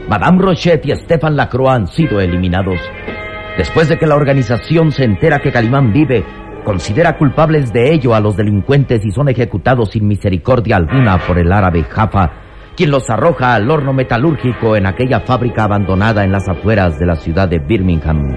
Madame Rochet y Stéphane Lacroix han sido eliminados. Después de que la organización se entera que Calimán vive, considera culpables de ello a los delincuentes y son ejecutados sin misericordia alguna por el árabe Jaffa, quien los arroja al horno metalúrgico en aquella fábrica abandonada en las afueras de la ciudad de Birmingham.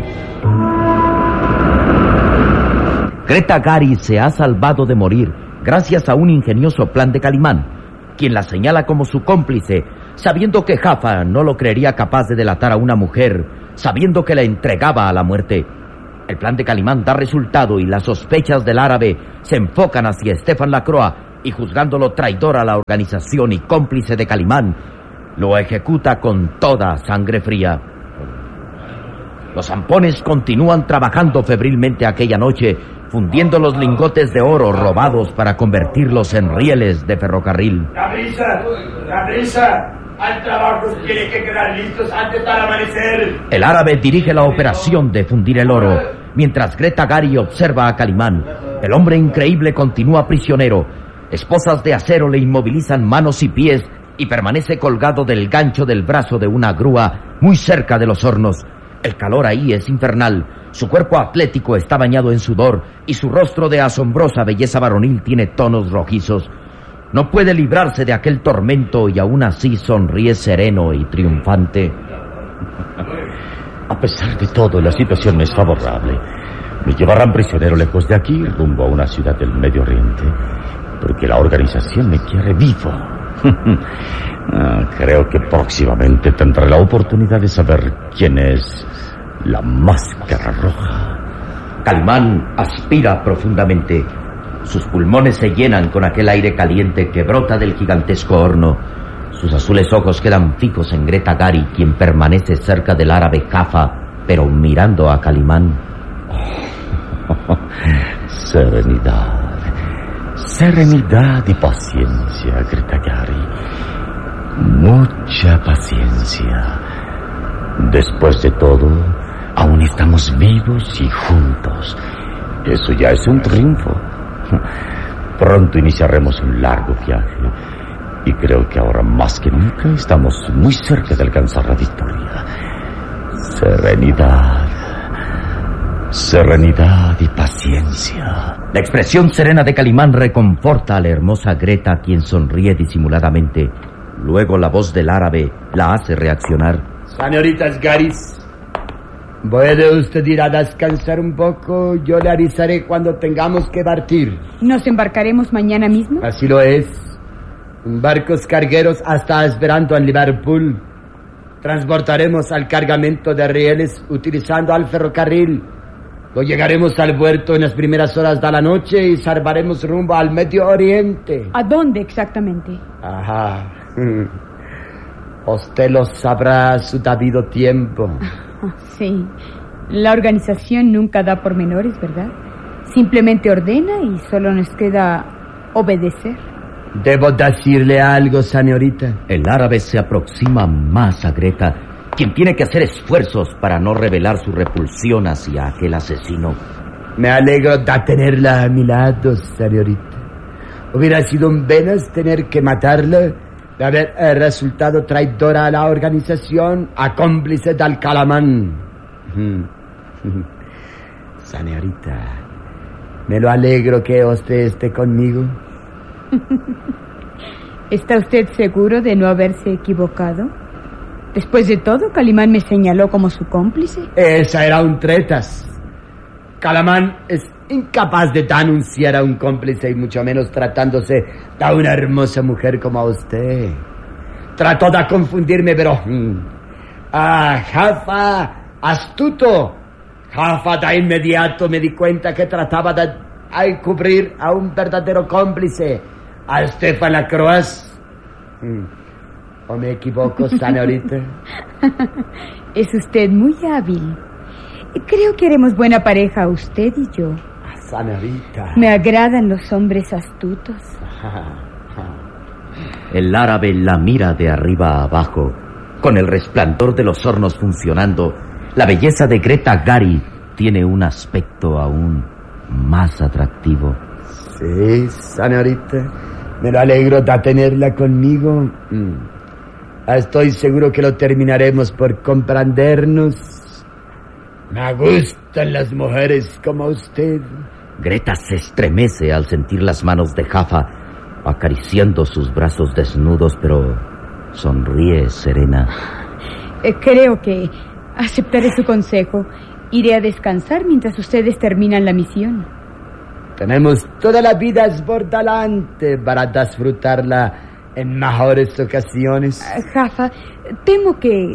Greta Gary se ha salvado de morir gracias a un ingenioso plan de Calimán, quien la señala como su cómplice, sabiendo que Jaffa no lo creería capaz de delatar a una mujer, sabiendo que la entregaba a la muerte. El plan de Calimán da resultado y las sospechas del árabe se enfocan hacia Stéphane Lacroix y, juzgándolo traidor a la organización y cómplice de Calimán, lo ejecuta con toda sangre fría. Los zampones continúan trabajando febrilmente aquella noche, fundiendo los lingotes de oro robados para convertirlos en rieles de ferrocarril. ¡La prisa! ¡Al trabajo tiene que quedar listos antes del amanecer! El árabe dirige la operación de fundir el oro, mientras Greta Gary observa a Calimán. El hombre increíble continúa prisionero. Esposas de acero le inmovilizan manos y pies y permanece colgado del gancho del brazo de una grúa muy cerca de los hornos. El calor ahí es infernal. Su cuerpo atlético está bañado en sudor y su rostro de asombrosa belleza varonil tiene tonos rojizos. No puede librarse de aquel tormento y aún así sonríe sereno y triunfante. A pesar de todo, la situación me es favorable. Me llevarán prisionero lejos de aquí, rumbo a una ciudad del Medio Oriente, porque la organización me quiere vivo. Creo que próximamente tendré la oportunidad de saber quién es la Máscara Roja. Calimán aspira profundamente. Sus pulmones se llenan con aquel aire caliente que brota del gigantesco horno. Sus azules ojos quedan fijos en Greta Gary, quien permanece cerca del árabe Jaffa, pero mirando a Calimán. Serenidad y paciencia, Greta Gary. Mucha paciencia. Después de todo, aún estamos vivos y juntos. Eso ya es un triunfo. Pronto iniciaremos un largo viaje y creo que ahora más que nunca estamos muy cerca de alcanzar la victoria. Serenidad y paciencia. La expresión serena de Calimán reconforta a la hermosa Greta, quien sonríe disimuladamente. Luego la voz del árabe la hace reaccionar. Señoritas Garis, ¿puede usted ir a descansar un poco? Yo le avisaré cuando tengamos que partir. ¿Nos embarcaremos mañana mismo? Así lo es. Barcos cargueros hasta esperando en Liverpool. Transportaremos al cargamento de rieles utilizando al ferrocarril. Lo llegaremos al puerto en las primeras horas de la noche y zarparemos rumbo al Medio Oriente. ¿A dónde exactamente? Ajá. Usted lo sabrá a su debido tiempo. Sí. La organización nunca da pormenores, ¿verdad? Simplemente ordena y solo nos queda obedecer. Debo decirle algo, señorita. El árabe se aproxima más a Greta, quien tiene que hacer esfuerzos para no revelar su repulsión hacia aquel asesino. Me alegro de tenerla a mi lado, señorita. Hubiera sido un penas tener que matarla, de haber resultado traidora a la organización, a cómplice del Calimán. Señorita, me lo alegro que usted esté conmigo. ¿Está usted seguro de no haberse equivocado? Después de todo, Calimán me señaló como su cómplice. Esa era un tretas. Calimán es incapaz de denunciar a un cómplice y mucho menos tratándose de una hermosa mujer como usted. Trató de confundirme, pero... Jaffa, astuto. Jaffa de inmediato me di cuenta que trataba de encubrir a un verdadero cómplice, a Stéphane Lacroix. ¿O me equivoco, señorita? Es usted muy hábil. Creo que haremos buena pareja usted y yo. Señorita. Me agradan los hombres astutos. El árabe la mira de arriba a abajo. Con el resplandor de los hornos funcionando, la belleza de Greta Gary tiene un aspecto aún más atractivo. Sí, señorita. Me lo alegro de tenerla conmigo. Estoy seguro que lo terminaremos por comprendernos. Me gustan las mujeres como usted. Greta se estremece al sentir las manos de Jaffa acariciando sus brazos desnudos, pero sonríe serena. Creo que aceptaré su consejo. Iré a descansar mientras ustedes terminan la misión. Tenemos toda la vida por delante para disfrutarla en mejores ocasiones. Jaffa, temo que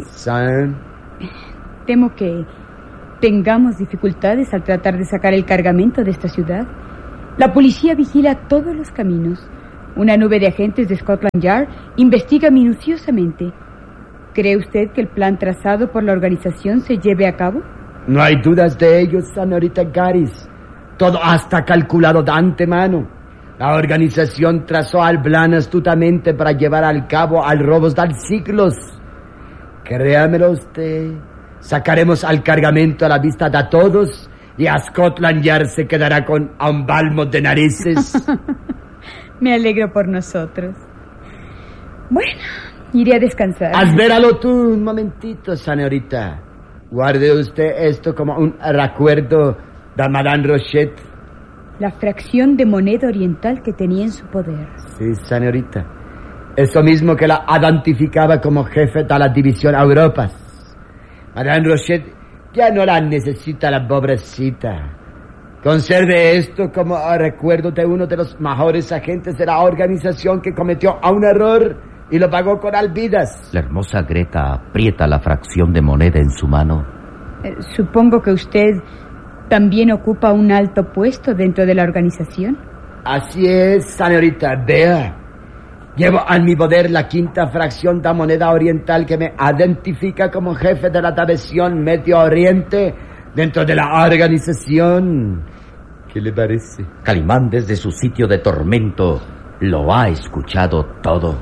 tengamos dificultades al tratar de sacar el cargamento de esta ciudad. La policía vigila todos los caminos. Una nube de agentes de Scotland Yard investiga minuciosamente. ¿Cree usted que el plan trazado por la organización se lleve a cabo? No hay dudas de ello, señorita Garis. Todo está calculado de antemano. La organización trazó el plan astutamente para llevar al cabo al robos de siglos. Créamelo usted. Sacaremos al cargamento a la vista de todos y a Scotland Yard se quedará con un balmo de narices. Me alegro por nosotros. Bueno, iré a descansar. Véralo tú un momentito, señorita. Guarde usted esto como un recuerdo de Madame Rochet. La fracción de moneda oriental que tenía en su poder. Sí, señorita. Eso mismo que la identificaba como jefe de la división Europas. Madame Rochet ya no la necesita la pobrecita. Conserve esto como recuerdo de uno de los mejores agentes de la organización que cometió un error y lo pagó con alvidas. La hermosa Greta aprieta la fracción de moneda en su mano. Supongo que usted también ocupa un alto puesto dentro de la organización. Así es, señorita. Vea. Llevo en mi poder la quinta fracción de moneda oriental que me identifica como jefe de la división Medio Oriente dentro de la organización. ¿Qué le parece? Calimán, desde su sitio de tormento, lo ha escuchado todo.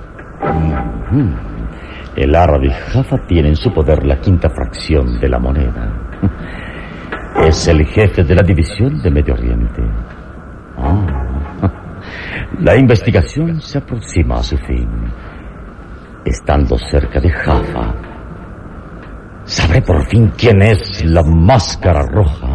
El árabe Jaffa tiene en su poder la quinta fracción de la moneda. Es el jefe de la división de Medio Oriente. La investigación se aproxima a su fin. Estando cerca de Jaffa, sabré por fin quién es la máscara roja.